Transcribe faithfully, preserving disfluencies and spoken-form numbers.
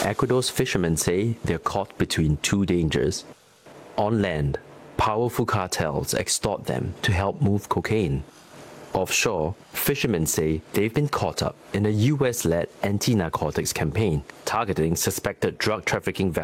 Ecuador's fishermen say they're caught between two dangers. On land, powerful cartels extort them to help move cocaine. Offshore, fishermen say they've been caught up in a U S-led anti-narcotics campaign targeting suspected drug trafficking vessels.